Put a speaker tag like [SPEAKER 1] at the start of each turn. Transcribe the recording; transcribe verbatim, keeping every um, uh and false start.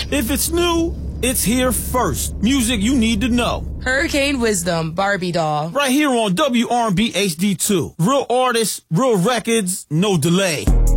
[SPEAKER 1] If it's new, it's here first. Music you need to know.
[SPEAKER 2] Hurricane Wisdom, Barbie Doll.
[SPEAKER 1] Right here on W R and B H D two. Real artists, real records, no delay.